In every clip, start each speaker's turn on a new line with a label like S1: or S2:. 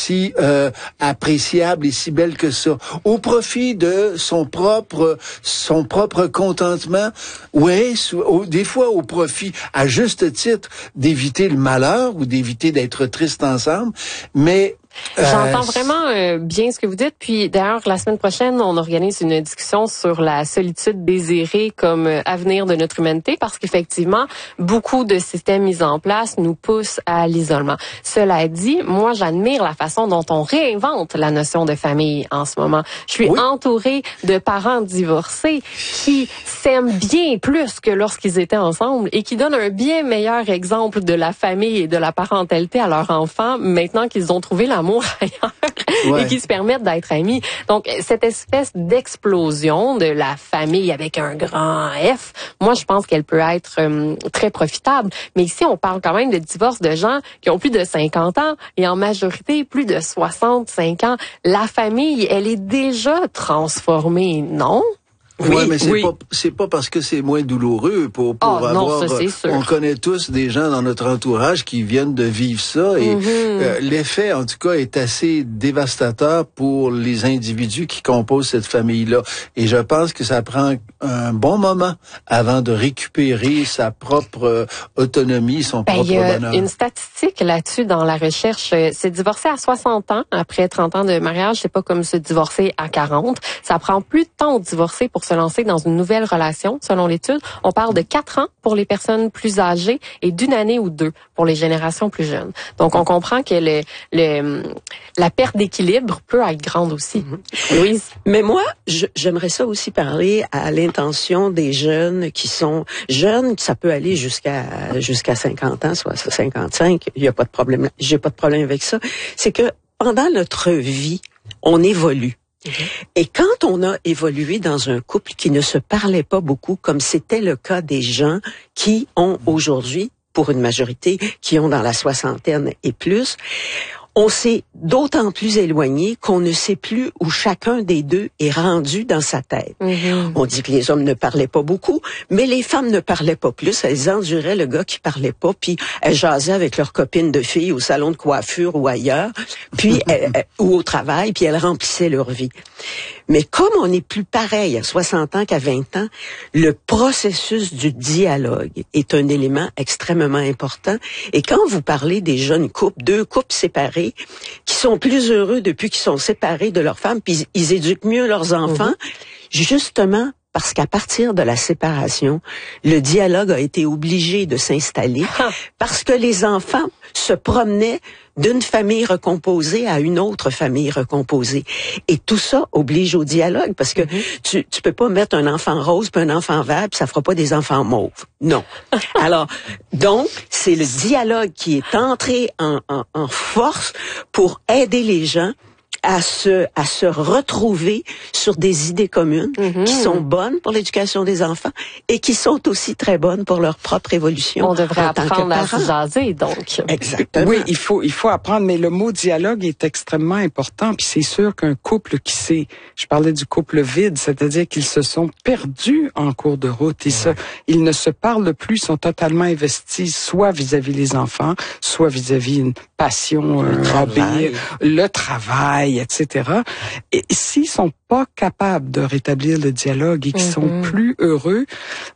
S1: si appréciable et si belle que ça, au profit de son propre contentement, des fois au profit, à juste titre, d'éviter le malheur ou d'éviter d'être triste ensemble, mais
S2: j'entends vraiment bien ce que vous dites. Puis d'ailleurs, la semaine prochaine, on organise une discussion sur la solitude désirée comme avenir de notre humanité, parce qu'effectivement, beaucoup de systèmes mis en place nous poussent à l'isolement. Cela dit, moi, j'admire la façon dont on réinvente la notion de famille en ce moment. Je suis entourée de parents divorcés qui s'aiment bien plus que lorsqu'ils étaient ensemble et qui donnent un bien meilleur exemple de la famille et de la parentalité à leurs enfants maintenant qu'ils ont trouvé l'amour ailleurs et qui se permettent d'être amis. Donc, cette espèce d'explosion de la famille avec un grand F, moi, je pense qu'elle peut être très profitable. Mais ici, on parle quand même de divorce de gens qui ont plus de 50 ans et en majorité plus de 65 ans. La famille, elle est déjà transformée, non?
S1: Oui, mais c'est pas parce que c'est moins douloureux pour avoir.
S2: Non, ça, c'est sûr.
S1: On connaît tous des gens dans notre entourage qui viennent de vivre ça et l'effet, en tout cas, est assez dévastateur pour les individus qui composent cette famille-là. Et je pense que ça prend un bon moment avant de récupérer sa propre autonomie, son propre bonheur.
S2: Il y a une statistique là-dessus dans la recherche. Se divorcer à 60 ans, après 30 ans de mariage, c'est pas comme se divorcer à 40. Ça prend plus de temps de divorcer pour se lancer dans une nouvelle relation, selon l'étude. On parle de 4 ans pour les personnes plus âgées et d'1 année ou 2 pour les générations plus jeunes. Donc, on comprend que la perte d'équilibre peut être grande aussi.
S3: Louise? Mais moi, j'aimerais ça aussi parler à l'intention des jeunes qui sont jeunes, ça peut aller jusqu'à 50 ans, soit 55, il y a pas de problème, j'ai pas de problème avec ça. C'est que pendant notre vie, on évolue. Et quand on a évolué dans un couple qui ne se parlait pas beaucoup, comme c'était le cas des gens qui ont aujourd'hui, pour une majorité, qui ont dans la soixantaine et plus, on s'est d'autant plus éloigné qu'on ne sait plus où chacun des deux est rendu dans sa tête. On dit que les hommes ne parlaient pas beaucoup, mais les femmes ne parlaient pas plus. Elles enduraient le gars qui parlait pas, puis elles jasaient avec leurs copines de filles au salon de coiffure ou ailleurs, puis ou au travail, puis elles remplissaient leur vie. Mais comme on n'est plus pareil à 60 ans qu'à 20 ans, le processus du dialogue est un élément extrêmement important. Et quand vous parlez des jeunes couples, 2 couples séparés, qui sont plus heureux depuis qu'ils sont séparés de leurs femmes, puis ils éduquent mieux leurs enfants, justement parce qu'à partir de la séparation, le dialogue a été obligé de s'installer parce que les enfants se promenaient d'une famille recomposée à une autre famille recomposée. Et tout ça oblige au dialogue parce que tu peux pas mettre un enfant rose puis un enfant vert puis ça fera pas des enfants mauves. Non. Alors, donc, c'est le dialogue qui est entré en force pour aider les gens à se retrouver sur des idées communes qui sont bonnes pour l'éducation des enfants et qui sont aussi très bonnes pour leur propre évolution.
S2: On devrait apprendre à se jaser, donc.
S3: Exactement.
S4: Oui, il faut apprendre, mais le mot dialogue est extrêmement important. Puis c'est sûr qu'un couple je parlais du couple vide, c'est-à-dire qu'ils se sont perdus en cours de route. Ils ne se parlent plus, sont totalement investis, soit vis-à-vis les enfants, soit vis-à-vis une passion, le travail, etc. Et s'ils sont pas capables de rétablir le dialogue et qu'ils sont plus heureux,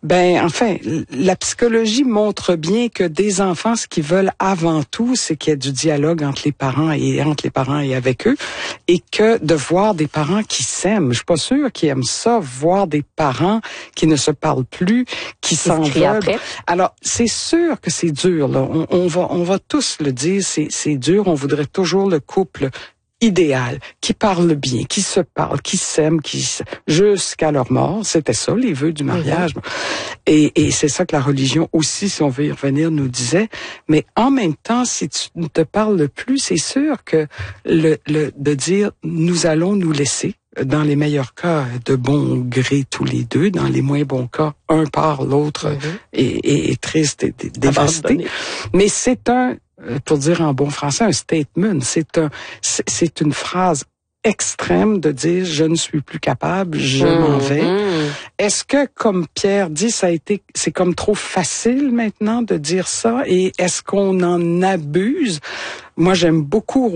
S4: la psychologie montre bien que des enfants, ce qu'ils veulent avant tout, c'est qu'il y ait du dialogue entre les parents et avec eux, et que de voir des parents qui s'aiment. Je suis pas sûre qu'ils aiment ça, voir des parents qui ne se parlent plus, qui s'en veulent. Alors, c'est sûr que c'est dur, là. On va tous le dire, c'est dur. On voudrait toujours le couple idéal, qui parle bien, qui se parle, qui s'aime, jusqu'à leur mort. C'était ça, les vœux du mariage. Et c'est ça que la religion aussi, si on veut y revenir, nous disait. Mais en même temps, si tu ne te parles plus, c'est sûr que de dire, nous allons nous laisser, dans les meilleurs cas, de bon gré tous les deux, dans les moins bons cas, un part, l'autre est triste et dévasté. Mais c'est pour dire en bon français, un statement. C'est une phrase extrême de dire je ne suis plus capable, je m'en vais. Est-ce que, comme Pierre dit, c'est comme trop facile maintenant de dire ça et est-ce qu'on en abuse? Moi, j'aime beaucoup